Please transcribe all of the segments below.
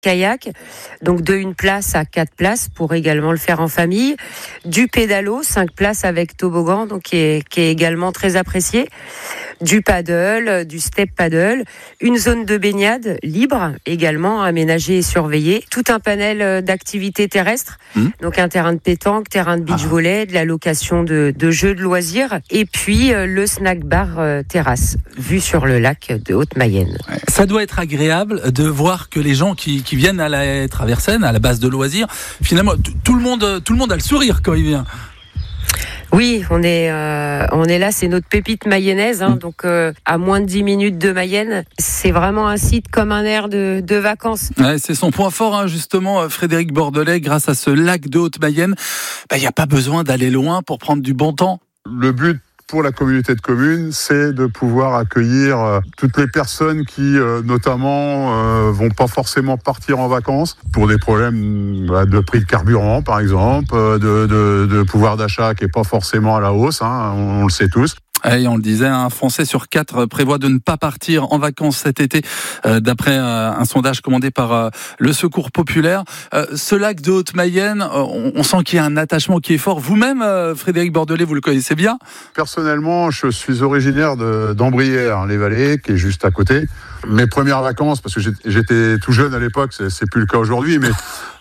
kayak, donc de 1 place à 4 places pour également le faire en famille. Du pédalo, 5 places avec toboggan, donc qui est également très apprécié. Du paddle, du step paddle, une zone de baignade libre également aménagée et surveillée, tout un panel d'activités terrestres, donc un terrain de pétanque, terrain de beach volley, de la location de jeux de loisirs, et puis le snack bar terrasse, vue sur le lac de Haute-Mayenne. Ça doit être agréable de voir que les gens qui viennent à la Traversaine, à la base de loisirs, finalement tout le monde a le sourire quand il vient. Oui, on est là, c'est notre pépite mayonnaise, donc à moins de 10 minutes de Mayenne, c'est vraiment un site comme un air de vacances. Ouais, c'est son point fort, justement, Frédéric Bordelais, grâce à ce lac de Haute-Mayenne, il n'y a pas besoin d'aller loin pour prendre du bon temps. Le but pour la communauté de communes, c'est de pouvoir accueillir toutes les personnes qui, notamment, vont pas forcément partir en vacances pour des problèmes de prix de carburant, par exemple, de pouvoir d'achat qui est pas forcément à la hausse, on le sait tous. Et on le disait, un Français sur 4 prévoit de ne pas partir en vacances cet été, d'après un sondage commandé par le Secours populaire. Ce lac de Haute-Mayenne, on sent qu'il y a un attachement qui est fort. Vous-même, Frédéric Bordelais, vous le connaissez bien ? Personnellement, je suis originaire d'Ambrières, les Vallées, qui est juste à côté. Mes premières vacances, parce que j'étais tout jeune à l'époque, c'est plus le cas aujourd'hui, mais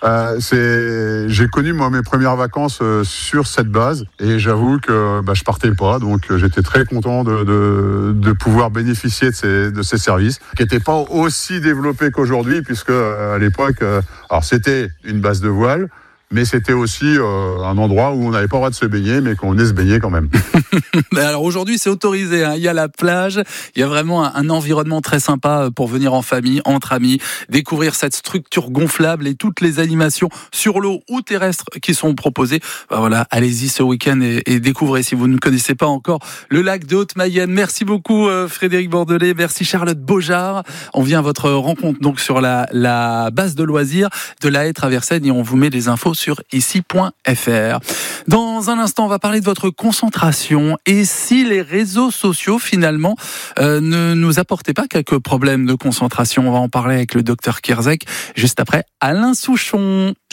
j'ai connu moi mes premières vacances sur cette base, et j'avoue que je partais pas, donc j'étais très content de pouvoir bénéficier de ces services, qui n'étaient pas aussi développés qu'aujourd'hui, puisque à l'époque, alors c'était une base de voile, mais c'était aussi un endroit où on n'avait pas le droit de se baigner, mais qu'on venait se baigner quand même. Alors aujourd'hui, c'est autorisé. Il y a la plage, il y a vraiment un environnement très sympa pour venir en famille, entre amis, découvrir cette structure gonflable et toutes les animations sur l'eau ou terrestres qui sont proposées. Voilà, allez-y ce week-end et découvrez si vous ne connaissez pas encore le lac de Haute-Mayenne. Merci beaucoup Frédéric Bordelais, merci Charlotte Beaujard. On vient à votre rencontre donc sur la base de loisirs de la Haie Traversaine et on vous met les infos sur ici.fr. Dans un instant, on va parler de votre concentration et si les réseaux sociaux finalement ne nous apportaient pas quelques problèmes de concentration. On va en parler avec le docteur Kierzek juste après Alain Souchon.